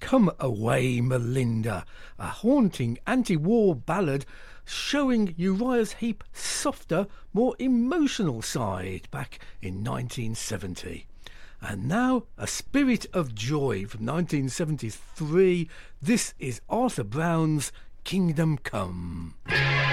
Come Away, Melinda, a haunting anti-war ballad showing Uriah's Heep softer, more emotional side back in 1970. And now, A Spirit of Joy from 1973. This is Arthur Brown's Kingdom Come.